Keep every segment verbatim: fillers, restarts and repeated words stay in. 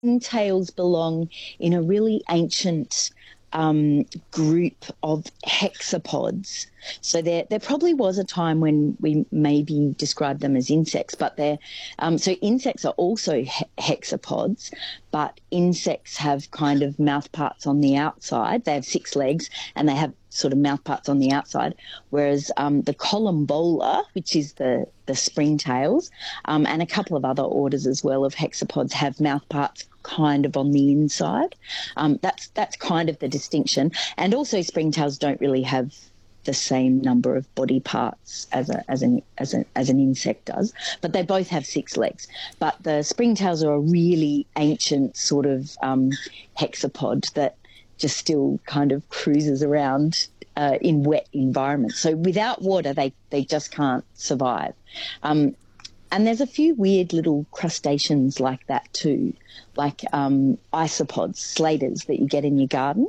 Springtails belong in a really ancient um, group of hexapods. So there, there probably was a time when we maybe described them as insects, but they're um, so insects are also he- hexapods, but insects have kind of mouth parts on the outside. They have six legs and they have sort of mouth parts on the outside, whereas um, the columbola, which is the the springtails, um, and a couple of other orders as well of hexapods have mouth parts kind of on the inside. Um, that's that's kind of the distinction. And also springtails don't really have the same number of body parts as a as an as an as an insect does, but they both have six legs. But the springtails are a really ancient sort of um, hexapod that just still kind of cruises around uh, in wet environments. So without water, they they just can't survive. Um, and there's a few weird little crustaceans like that too, like um, isopods, slaters that you get in your garden.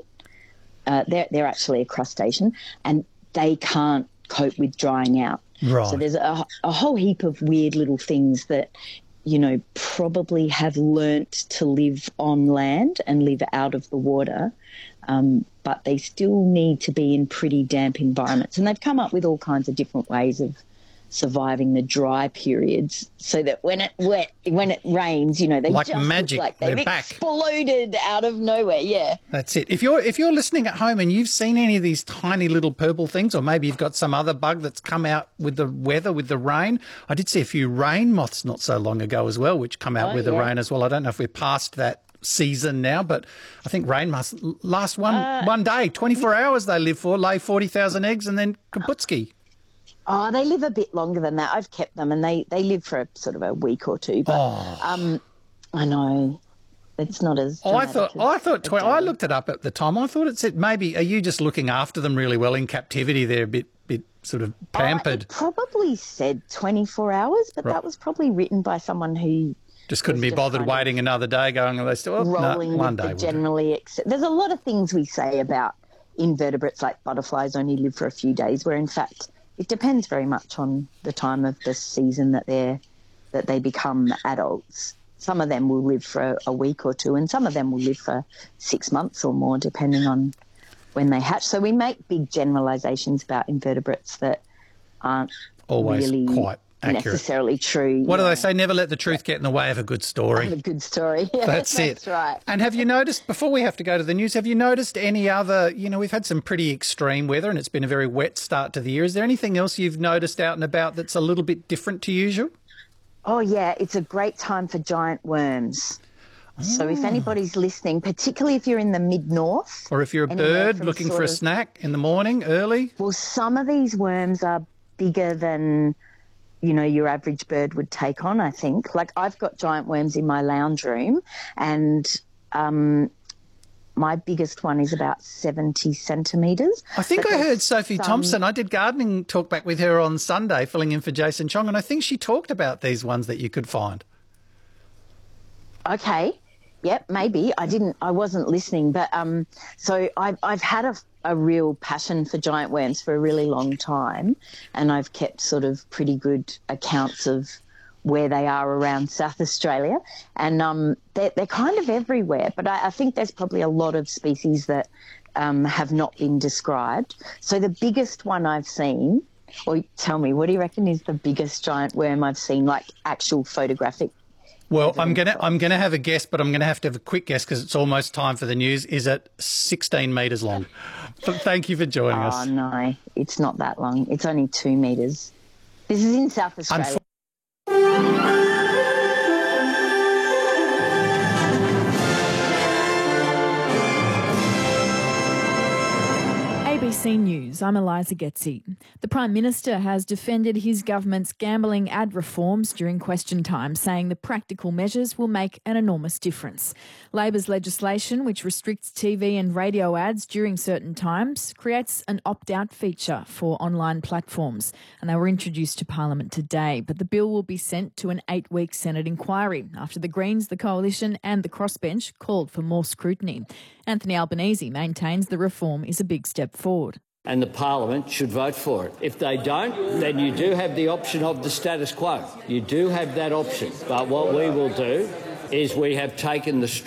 Uh, they're they're actually a crustacean, and they can't cope with drying out. Right. So there's a, a whole heap of weird little things that, you know, probably have learnt to live on land and live out of the water, um, but they still need to be in pretty damp environments. And they've come up with all kinds of different ways of surviving the dry periods, so that when it wet, when it rains, you know, they like just magic, look like they've they're back. exploded out of nowhere. Yeah, that's it. If you're if you're listening at home and you've seen any of these tiny little purple things, or maybe you've got some other bug that's come out with the weather, with the rain. I did see a few rain moths not so long ago as well, which come out oh, with yeah. the rain as well. I don't know if we're past that season now, but I think rain moths last one uh, one day, twenty-four hours they live for, lay forty thousand eggs, and then kaputski. Oh, they live a bit longer than that. I've kept them, and they, they live for a, sort of a week or two. But oh. um, I know it's not as. Oh, I thought. I thought. Tw- I day. looked it up at the time. I thought it said maybe. Are you just looking after them really well in captivity? They're a bit, bit sort of pampered. Oh, it probably said twenty-four hours, but right. that was probably written by someone who just couldn't be just bothered waiting another day, going, "Oh, they still oh, rolling no, one with day." The generally, accept- there's a lot of things we say about invertebrates, like butterflies, only live for a few days, where in fact. It depends very much on the time of the season that they're that they become adults. Some of them will live for a, a week or two, and some of them will live for six months or more, depending on when they hatch. So we make big generalisations about invertebrates that aren't always really quite accurate. Necessarily true. What yeah. do they say? Never let the truth get in the way of a good story. Of a good story. Yeah, that's, that's it. That's right. And have you noticed, before we have to go to the news, have you noticed any other, you know, we've had some pretty extreme weather and it's been a very wet start to the year. Is there anything else you've noticed out and about that's a little bit different to usual? Oh, yeah. It's a great time for giant worms. Oh. So if anybody's listening, particularly if you're in the mid-north. Or if you're a bird looking for a of, snack in the morning, early. Well, some of these worms are bigger than... you know, your average bird would take on, I think. Like, I've got giant worms in my lounge room, and um, my biggest one is about seventy centimetres. I think but I heard Sophie some... Thompson. I did gardening talk back with her on Sunday, filling in for Jason Chong, and I think she talked about these ones that you could find. Okay. Yep, maybe. I didn't, I wasn't listening, but um, so I've, I've had a, a real passion for giant worms for a really long time, and I've kept sort of pretty good accounts of where they are around South Australia, and um, they're, they're kind of everywhere, but I, I think there's probably a lot of species that um, have not been described. So the biggest one I've seen, or tell me, what do you reckon is the biggest giant worm I've seen, like actual photographic? Well, I'm gonna I'm gonna have a guess, but I'm gonna have to have a quick guess because it's almost time for the news. Is it sixteen metres long? Thank you for joining oh, us. Oh no, it's not that long. It's only two metres. This is in South Australia. Unfor- A B C News, I'm Eliza Getzi. The Prime Minister has defended his government's gambling ad reforms during question time, saying the practical measures will make an enormous difference. Labor's legislation, which restricts T V and radio ads during certain times, creates an opt-out feature for online platforms, and they were introduced to Parliament today. But the bill will be sent to an eight-week Senate inquiry after the Greens, the Coalition and the Crossbench called for more scrutiny. Anthony Albanese maintains the reform is a big step forward. And the Parliament should vote for it. If they don't, then you do have the option of the status quo. You do have that option. But what we will do is we have taken the